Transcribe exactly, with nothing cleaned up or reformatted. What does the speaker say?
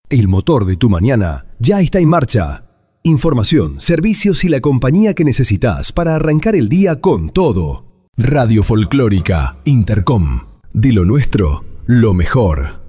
El motor de tu mañana ya está en marcha. Información, servicios y la compañía que necesitas para arrancar el día con todo. Radio Folclórica Intercom. De lo nuestro, lo mejor.